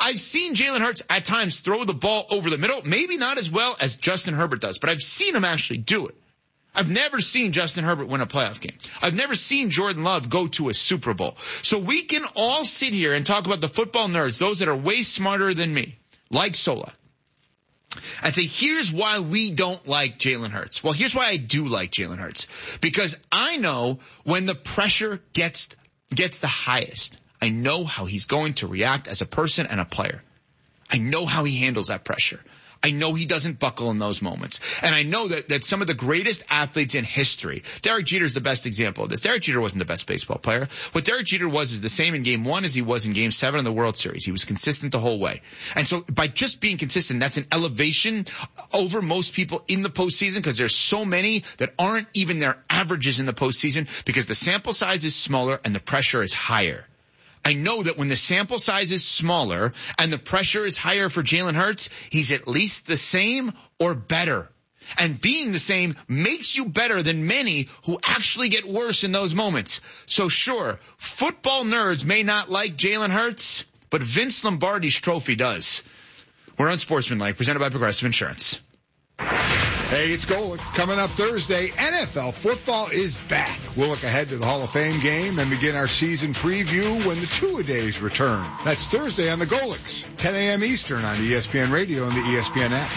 I've seen Jalen Hurts at times throw the ball over the middle, maybe not as well as Justin Herbert does, but I've seen him actually do it. I've never seen Justin Herbert win a playoff game. I've never seen Jordan Love go to a Super Bowl. So we can all sit here and talk about the football nerds, those that are way smarter than me, like Sola, and say, here's why we don't like Jalen Hurts. Well, here's why I do like Jalen Hurts. Because I know when the pressure gets the highest, I know how he's going to react as a person and a player. I know how he handles that pressure. I know he doesn't buckle in those moments. And I know that some of the greatest athletes in history, Derek Jeter is the best example of this. Derek Jeter wasn't the best baseball player. What Derek Jeter was is the same in Game 1 as he was in Game 7 of the World Series. He was consistent the whole way. And so by just being consistent, that's an elevation over most people in the postseason, because there's so many that aren't even their averages in the postseason because the sample size is smaller and the pressure is higher. I know that when the sample size is smaller and the pressure is higher for Jalen Hurts, he's at least the same or better. And being the same makes you better than many who actually get worse in those moments. So sure, football nerds may not like Jalen Hurts, but Vince Lombardi's trophy does. We're Unsportsmanlike, presented by Progressive Insurance. Hey, it's Golic. Coming up Thursday, NFL football is back. We'll look ahead to the Hall of Fame game and begin our season preview when the two-a-days return. That's Thursday on the Golics, 10 a.m. Eastern on ESPN Radio and the ESPN app.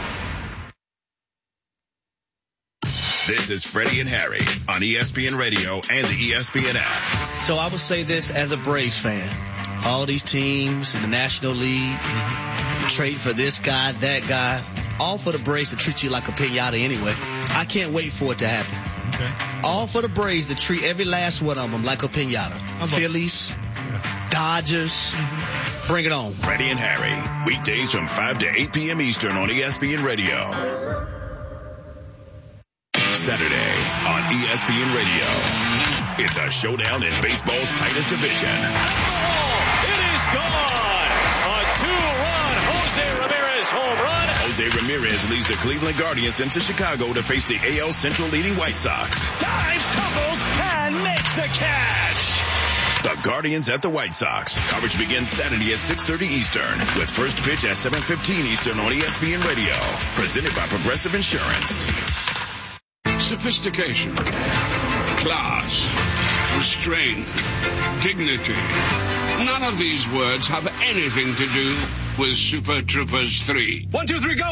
This is Freddie and Harry on ESPN Radio and the ESPN app. So I would say this as a Braves fan. All these teams in the National League, trade for this guy, that guy, all for the Braves to treat you like a piñata anyway. I can't wait for it to happen. Okay. All for the Braves to treat every last one of them like a piñata. Phillies, Dodgers, bring it on. Freddie and Harry, weekdays from 5 to 8 p.m. Eastern on ESPN Radio. Saturday on ESPN Radio. It's a showdown in baseball's tightest division. It is gone. A two-run Jose Ramirez home run. Jose Ramirez leads the Cleveland Guardians into Chicago to face the AL Central leading White Sox. Dives, tumbles, and makes the catch. The Guardians at the White Sox. Coverage begins Saturday at 6:30 Eastern with first pitch at 7:15 Eastern on ESPN Radio. Presented by Progressive Insurance. Sophistication, class, restraint, dignity. None of these words have anything to do with Super Troopers 3. 1, 2, 3, go!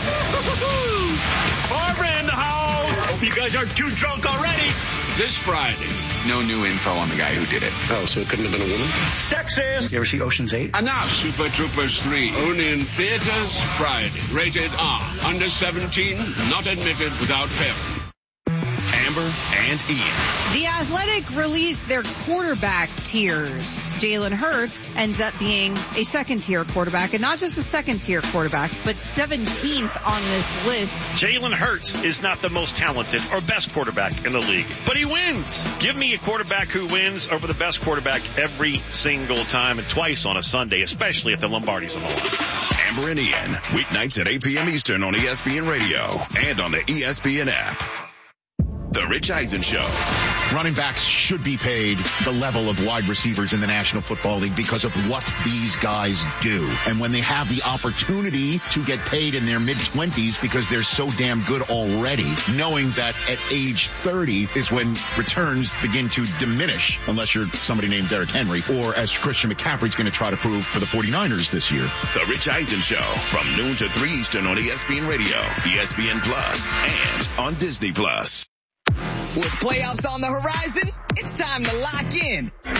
Barbara in the house! Hope you guys aren't too drunk already. This Friday. No new info on the guy who did it. Oh, so it couldn't have been a woman? Sexist! You ever see Ocean's 8? Enough! Super Troopers 3. Only in theaters Friday. Rated R. Under 17. Not admitted without parent. Amber and Ian. The Athletic released their quarterback tiers. Jalen Hurts ends up being a second-tier quarterback, and not just a second-tier quarterback, but 17th on this list. Jalen Hurts is not the most talented or best quarterback in the league, but he wins. Give me a quarterback who wins over the best quarterback every single time, and twice on a Sunday, especially if the Lombardi's on the line. Amber and Ian, weeknights at 8 p.m. Eastern on ESPN Radio and on the ESPN app. The Rich Eisen Show. Running backs should be paid the level of wide receivers in the National Football League because of what these guys do. And when they have the opportunity to get paid in their mid-20s because they're so damn good already, knowing that at age 30 is when returns begin to diminish, unless you're somebody named Derrick Henry, or as Christian McCaffrey's going to try to prove for the 49ers this year. The Rich Eisen Show from noon to 3 Eastern on ESPN Radio, ESPN Plus, and on Disney Plus. With playoffs on the horizon, it's time to lock in.